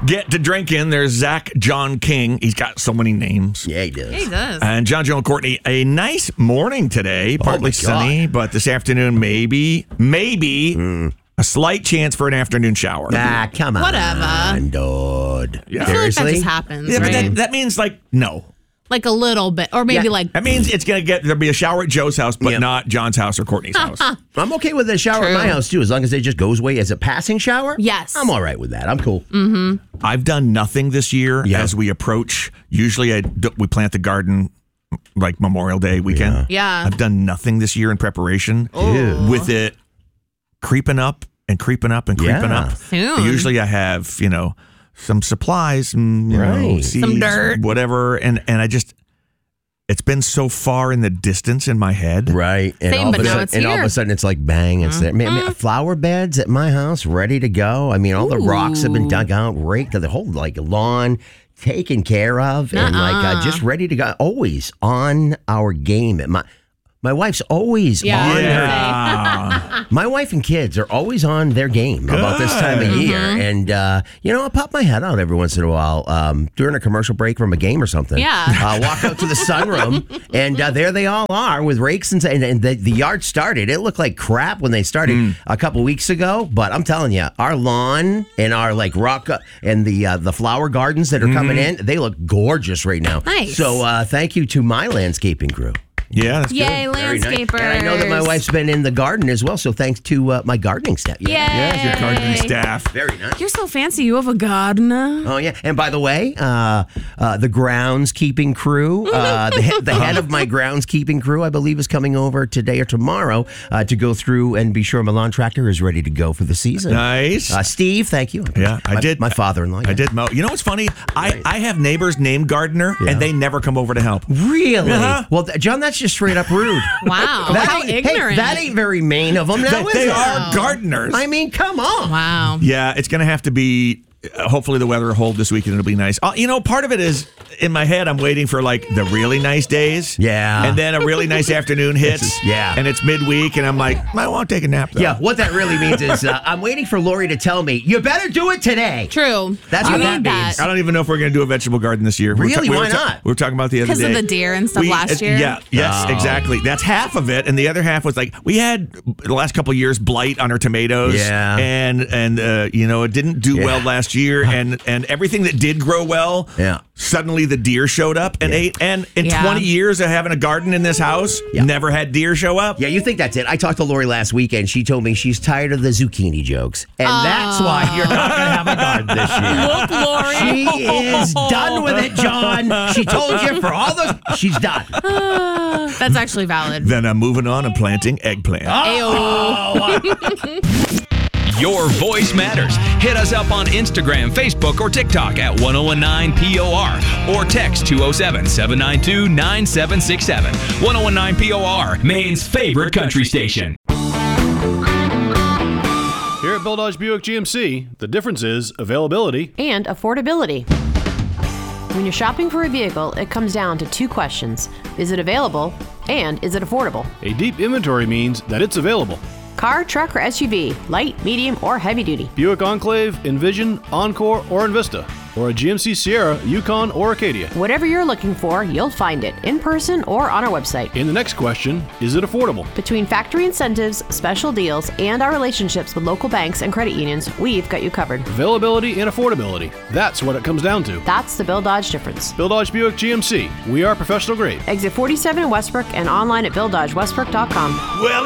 get to drinking. There's Zach John King. He's got so many names. Yeah, he does. He does. And John, Joe, and Courtney, a nice morning today. Partly sunny, but this afternoon, maybe a slight chance for an afternoon shower. Ah, come on. Whatever. Dude. Yeah. I feel like that Seriously? just happens, Yeah, but right? that means no. Like a little bit. Or maybe That means it's going to there'll be a shower at Joe's house, but Yep. not John's house or Courtney's house. I'm okay with a shower at my house, too, as long as it just goes away as a passing shower. Yes. I'm all right with that. I'm cool. I've done nothing this year as we approach. Usually we plant the garden like Memorial Day weekend. Yeah. I've done nothing this year in preparation with it creeping up and creeping up and creeping Yeah. up. Soon. Usually I have, some supplies, and, Right. seeds, Some dirt. whatever. And I just, it's been so far in the distance in my head. Right. And Same, all but of a now sudden, it's and all of here. a sudden it's like bang, it's there. Man, flower beds at my house ready to go. I mean, all the rocks have been dug out, raked, the whole lawn taken care of, and just ready to go. Always on our game. My wife's always on her. Yeah. My wife and kids are always on their game about this time of year. And, I'll pop my head out every once in a while during a commercial break from a game or something. Yeah. I'll walk out to the sunroom, and there they all are with rakes and the yard started. It looked like crap when they started a couple weeks ago, but I'm telling you, our lawn and our rock and the flower gardens that are coming in, they look gorgeous right now. Nice. So thank you to my landscaping crew. Yeah, that's Yay, good. Very nice. landscapers. And I know that my wife's been in the garden as well, so thanks to my gardening staff. Yay. Yeah, your gardening staff. Very nice. You're so fancy. You have a gardener. Oh, yeah. And by the way, the groundskeeping crew, the head of my groundskeeping crew, I believe, is coming over today or tomorrow to go through and be sure Milan Tractor is ready to go for the season. Nice. Steve, thank you. Yeah, I did. My father-in-law. I did mow. You know what's funny? I have neighbors named Gardner, and they never come over to help. Really? Uh-huh. Well, John, that's just straight up rude. Wow. How ignorant. Hey, that ain't very mean of them now, is They it? are gardeners. I mean, come on. Wow. Yeah, it's going to have to be. Hopefully the weather will hold this weekend. It'll be nice. Part of it is in my head. I'm waiting for the really nice days. Yeah. And then a really nice afternoon hits. Yeah. And it's midweek, and I'm like, I won't take a nap. Though. Yeah, what that really means is I'm waiting for Lori to tell me, you better do it today. True. That's You what that need means. I don't even know if we're going to do a vegetable garden this year. Really? Why not? We were talking about the other day. Because of the deer and stuff last year? Yeah. Yes, exactly. That's half of it, and the other half was we had the last couple of years blight on our tomatoes. Yeah. And it didn't do well last year, and everything that did grow well. Yeah. Suddenly the deer showed up and ate. And in 20 years of having a garden in this house, never had deer show up. Yeah, you think that's it. I talked to Lori last weekend. She told me she's tired of the zucchini jokes. And that's why you're not going to have a garden this year. Look, Lori. She is done with it, John. She told you for all those. She's done. That's actually valid. Then I'm moving on and planting eggplant. Your voice matters. Hit us up on Instagram, Facebook, or TikTok at 1019POR or text 207-792-9767. 1019POR, Maine's favorite country station. Here at Bill Dodge Buick GMC, the difference is availability and affordability. When you're shopping for a vehicle, it comes down to two questions. Is it available? And is it affordable? A deep inventory means that it's available. Car, truck, or SUV, light, medium, or heavy duty. Buick Enclave, Envision, Encore, or Envista. Or a GMC Sierra, Yukon, or Acadia. Whatever you're looking for, you'll find it in person or on our website. And the next question, is it affordable? Between factory incentives, special deals, and our relationships with local banks and credit unions, we've got you covered. Availability and affordability. That's what it comes down to. That's the Bill Dodge difference. Bill Dodge Buick GMC. We are professional grade. Exit 47 in Westbrook and online at BillDodgeWestbrook.com. Well,